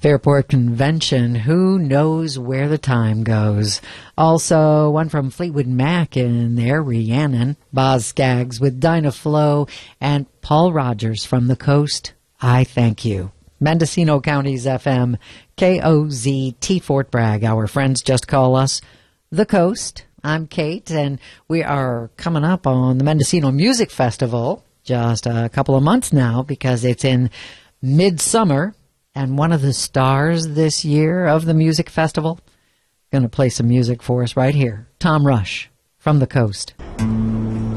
Fairport Convention, who knows where the time goes. Also, one from Fleetwood Mac in there, Rhiannon, Boz Scaggs with Dinah Flow, and Paul Rogers from the Coast, I Thank You. Mendocino County's FM, KOZT Fort Bragg. Our friends just call us The Coast. I'm Kate, and we are coming up on the Mendocino Music Festival just a couple of months now because it's in midsummer. And one of the stars this year of the music festival, going to play some music for us right here. Tom Rush from the Coast.